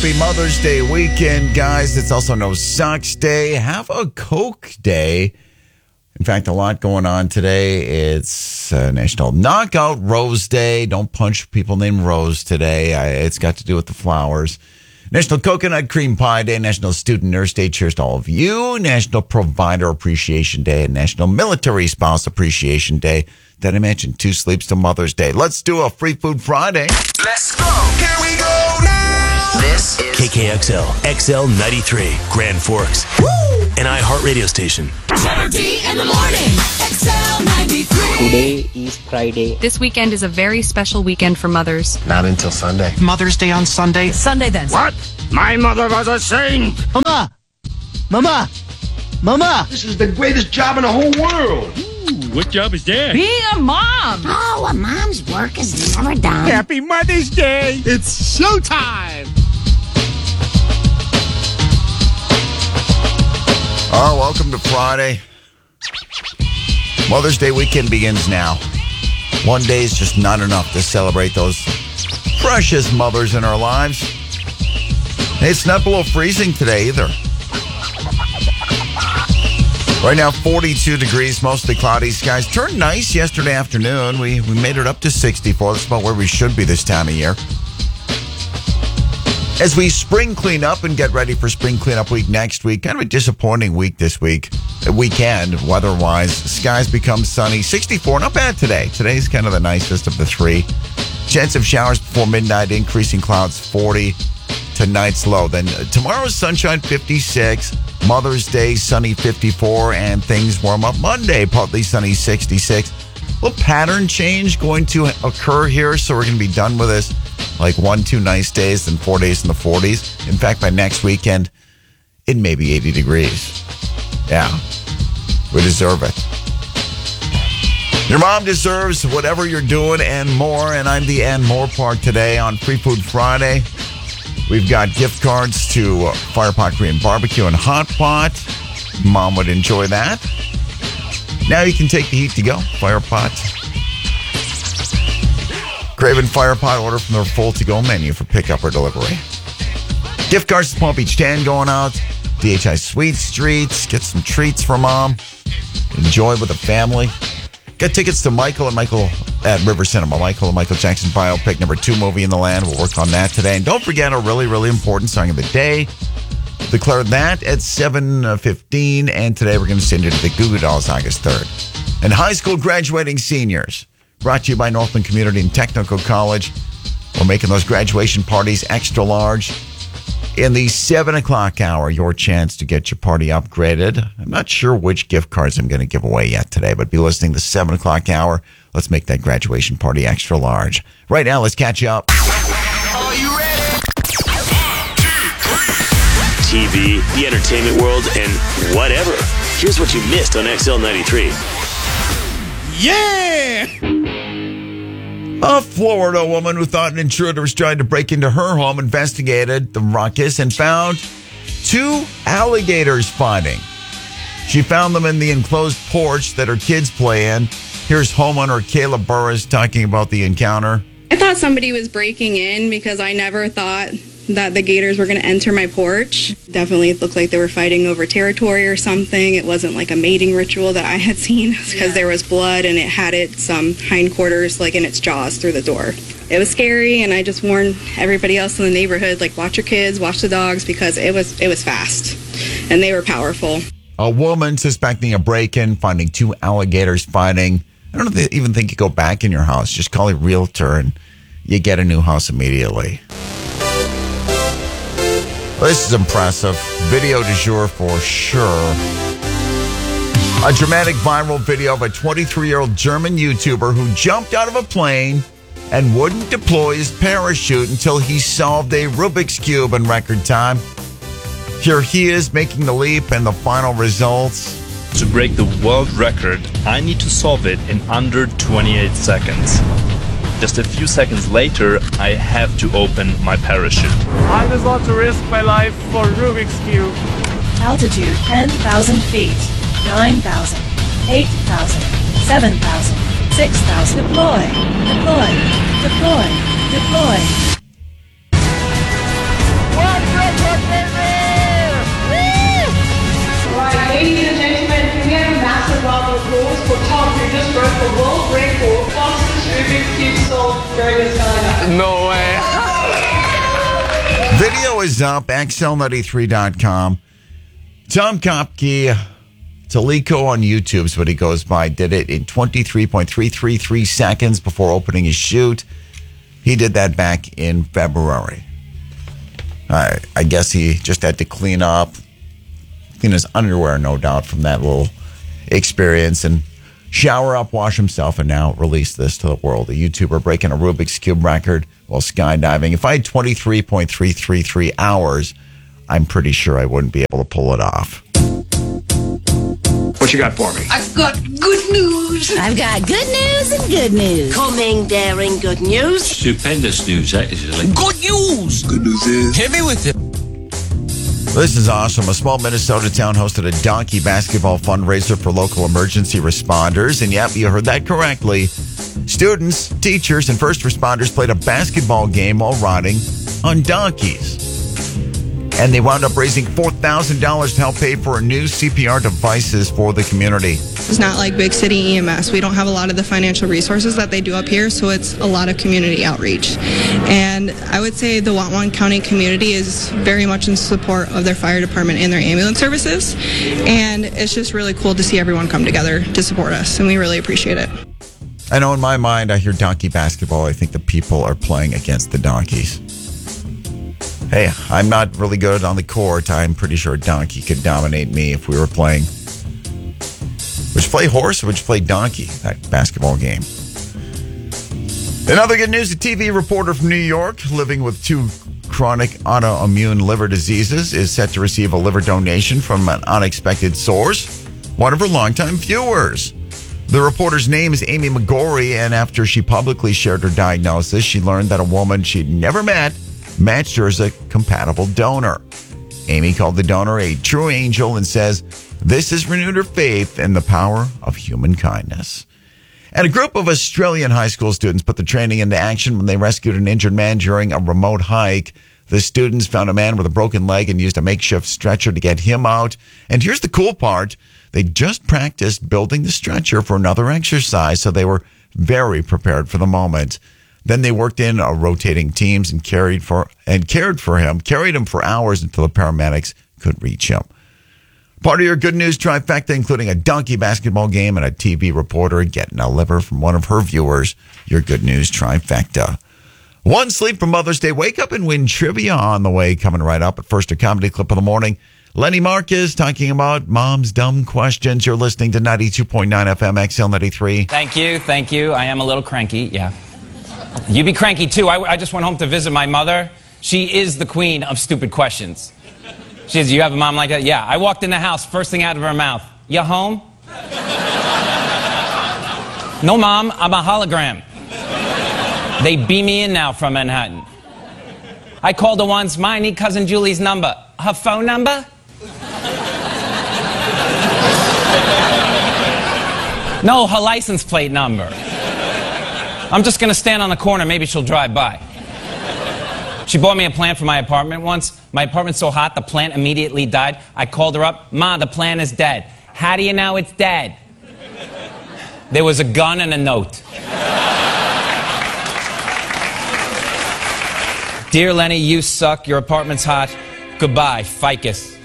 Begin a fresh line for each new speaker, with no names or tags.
Happy Mother's Day weekend, guys. It's also No Socks Day. Have a Coke Day. In fact, a lot going on today. It's National Knockout Rose Day. Don't punch people named Rose today. It's got to do with the flowers. National Coconut Cream Pie Day. National Student Nurse Day. Cheers to all of you. National Provider Appreciation Day. And National Military Spouse Appreciation Day. Did I mention 2 sleeps to Mother's Day? Let's do a Free Food Friday.
Let's go. Here we go now. This is
KKXL, XL 93, Grand Forks. Woo! An iHeart radio station.
Saturday in the morning, XL 93.
Today is Friday.
This weekend is a very special weekend for mothers.
Not until Sunday.
Mother's Day on Sunday.
Sunday then.
What? My mother was a saint.
Mama!
This is the greatest job in the whole world.
What job is that?
Being a mom.
Oh, a mom's work is never done.
Happy Mother's Day!
It's showtime.
Oh, welcome to Friday. Mother's Day weekend begins now. One day is just not enough to celebrate those precious mothers in our lives. Hey, it's not below freezing today either. Right now, 42 degrees, mostly cloudy skies. Turned nice yesterday afternoon. We made it up to 64. That's about where we should be this time of year. As we spring clean up and get ready for spring cleanup week next week, kind of a disappointing week this weekend, weather-wise. Skies become sunny. 64, not bad today. Today's kind of the nicest of the 3. Chance of showers before midnight, increasing clouds 40. Tonight's low. Then tomorrow's sunshine 56. Mother's Day sunny 54, and things warm up Monday, partly sunny 66. A little pattern change going to occur here, so we're going to be done with this. Like 1-2 nice days, then 4 days in the 40s. In fact, by next weekend, it may be 80 degrees. Yeah, we deserve it. Your mom deserves whatever you're doing and more, and I'm the and more part today on Free Food Friday. We've got gift cards to Firepot Korean Barbecue and Hot Pot. Mom would enjoy that. Now you can take the heat to go. Firepot. Craven Firepot, order from their full to-go menu for pickup or delivery. Gift cards to Palm Beach 10 going out. DHI Sweet Streets. Get some treats for Mom. Enjoy with the family. Get tickets to Michael at River Cinema. Michael and Michael Jackson biopic #2 movie in the land. We'll work on that today. And don't forget a really, really important song of the day. Declare that at 7:15. And today we're going to send you to the Goo Goo Dolls August 3rd. And high school graduating seniors. Brought to you by Northland Community and Technical College. We're making those graduation parties extra large. In the 7 o'clock hour, your chance to get your party upgraded. I'm not sure which gift cards I'm going to give away yet today, but be listening to the 7 o'clock hour. Let's make that graduation party extra large. Right now, let's catch you up.
Are you ready? 1, 2, 3.
TV, the entertainment world, and whatever. Here's what you missed on XL 93.
Yeah!
A Florida woman who thought an intruder was trying to break into her home investigated the ruckus and found 2 alligators fighting. She found them in the enclosed porch that her kids play in. Here's homeowner Kayla Burris talking about the encounter.
I thought somebody was breaking in because I never thought that the gators were going to enter my porch. Definitely it looked like they were fighting over territory or something. It wasn't like a mating ritual that I had seen because there was blood and it had its hindquarters like in its jaws through the door. It was scary, and I just warned everybody else in the neighborhood, like, watch your kids, watch the dogs, because it was fast and they were powerful.
A woman suspecting a break-in, finding 2 alligators fighting. I don't even think you go back in your house. Just call a realtor and you get a new house immediately. This is impressive. Video du jour for sure. A dramatic viral video of a 23-year-old German YouTuber who jumped out of a plane and wouldn't deploy his parachute until he solved a Rubik's Cube in record time. Here he is making the leap and the final results.
To break the world record, I need to solve it in under 28 seconds. Just a few seconds later, I have to open my parachute.
I just want to risk my life for Rubik's Cube.
Altitude 10,000 feet, 9,000, 8,000, 7,000, 6,000. Deploy, deploy, deploy, deploy.
What? No way.
Video is up, XL93.com. Tom Kopke, Taliko on YouTube is what he goes by, did it in 23.333 seconds before opening his chute. He did that back in February. I guess he just had to clean his underwear, no doubt, from that little experience, and shower up, wash himself, and now release this to the world. A YouTuber breaking a Rubik's Cube record while skydiving. If I had 23.333 hours, I'm pretty sure I wouldn't be able to pull it off.
What you got for me?
I've got good news. I've got good news and good news. Coming, daring, good news.
Stupendous news, actually.
Good news. Good news is. Hit me with it.
This is awesome. A small Minnesota town hosted a donkey basketball fundraiser for local emergency responders. And yep, you heard that correctly. Students, teachers, and first responders played a basketball game while riding on donkeys. And they wound up raising $4,000 to help pay for new CPR devices for the community.
It's not like big city EMS. We don't have a lot of the financial resources that they do up here, so it's a lot of community outreach. And I would say the Whatwan County community is very much in support of their fire department and their ambulance services. And it's just really cool to see everyone come together to support us, and we really appreciate it.
I know in my mind, I hear donkey basketball. I think the people are playing against the donkeys. Hey, I'm not really good on the court. I'm pretty sure a donkey could dominate me if we were playing. Would you play horse or would you play donkey, that basketball game? In other good news, a TV reporter from New York living with 2 chronic autoimmune liver diseases is set to receive a liver donation from an unexpected source, one of her longtime viewers. The reporter's name is Amy McGorry, and after she publicly shared her diagnosis, she learned that a woman she'd never met matched her as a compatible donor. Amy called the donor a true angel and says this has renewed her faith in the power of human kindness. And a group of Australian high school students put the training into action when they rescued an injured man during a remote hike. The students found a man with a broken leg and used a makeshift stretcher to get him out. And here's the cool part. They just practiced building the stretcher for another exercise, so they were very prepared for the moment. Then they worked in rotating teams and carried him for hours until the paramedics could reach him. Part of your good news trifecta, including a donkey basketball game and a TV reporter getting a liver from one of her viewers. Your good news trifecta. One sleep for Mother's Day. Wake up and win trivia on the way. Coming right up. But first, a comedy clip of the morning. Lenny Marcus talking about mom's dumb questions. You're listening to 92.9 FM XL93.
Thank you. I am a little cranky, yeah. You be cranky, too. I just went home to visit my mother. She is the queen of stupid questions. She says, you have a mom like that? Yeah. I walked in the house, first thing out of her mouth. You home? No, Mom, I'm a hologram. They beam me in now from Manhattan. I called her once. Ma, I need Cousin Julie's number. Her phone number? No, her license plate number. I'm just going to stand on the corner. Maybe she'll drive by. She bought me a plant for my apartment once. My apartment's so hot, the plant immediately died. I called her up. Ma, the plant is dead. How do you know it's dead? There was a gun and a note. Dear Lenny, you suck. Your apartment's hot. Goodbye, ficus.